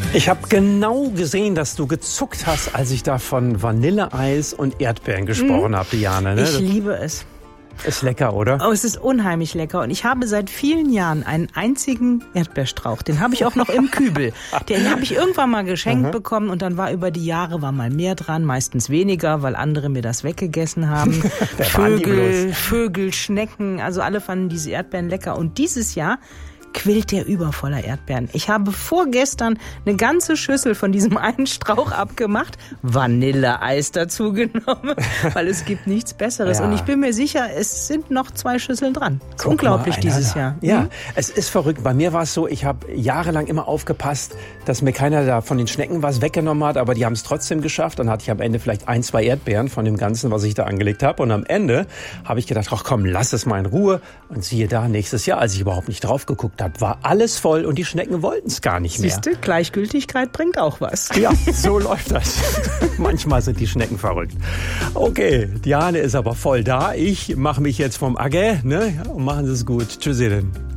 Ich habe genau gesehen, dass du gezuckt hast, als ich da von Vanilleeis und Erdbeeren gesprochen habe, Diane. Ne? Ich liebe es. Ist lecker, oder? Oh, es ist unheimlich lecker. Und ich habe seit vielen Jahren einen einzigen Erdbeerstrauch. Den habe ich auch noch im Kübel. Den habe ich irgendwann mal geschenkt bekommen und dann war über die Jahre mal mehr dran, meistens weniger, weil andere mir das weggegessen haben. Vögel, Schnecken, also alle fanden diese Erdbeeren lecker. Und dieses Jahr quillt der über voller Erdbeeren. Ich habe vorgestern eine ganze Schüssel von diesem einen Strauch abgemacht, Vanilleeis dazu genommen, weil es gibt nichts Besseres. Ja. Und ich bin mir sicher, es sind noch 2 Schüsseln dran. Das ist unglaublich dieses Jahr. Ja, es ist verrückt. Bei mir war es so, ich habe jahrelang immer aufgepasst, dass mir keiner da von den Schnecken was weggenommen hat, aber die haben es trotzdem geschafft. Dann hatte ich am Ende vielleicht 1, 2 Erdbeeren von dem Ganzen, was ich da angelegt habe. Und am Ende habe ich gedacht, ach komm, lass es mal in Ruhe. Und siehe da, nächstes Jahr, als ich überhaupt nicht drauf geguckt habe, war alles voll und die Schnecken wollten es gar nicht mehr. Siehste, Gleichgültigkeit bringt auch was. Ja, so läuft das. Manchmal sind die Schnecken verrückt. Okay, Diane ist aber voll da. Ich mache mich jetzt vom Acker, ne? Und machen Sie es gut. Tschüss, ihr denn.